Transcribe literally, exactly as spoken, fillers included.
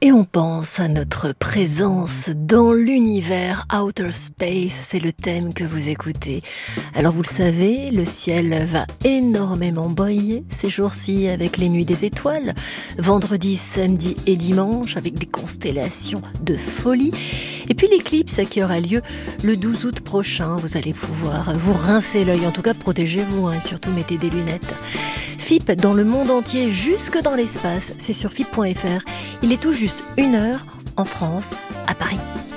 Et on pense à notre présence dans l'univers Outer Space, c'est le thème que vous écoutez. Alors vous le savez, le ciel va énormément briller ces jours-ci avec les nuits des étoiles, vendredi, samedi et dimanche avec des constellations de folie. Et puis l'éclipse qui aura lieu le douze août prochain, vous allez pouvoir vous rincer l'œil, en tout cas protégez-vous hein, et surtout mettez des lunettes. F I P dans le monde entier, jusque dans l'espace, c'est sur F I P point F R. Il est tout juste une heure en France, à Paris.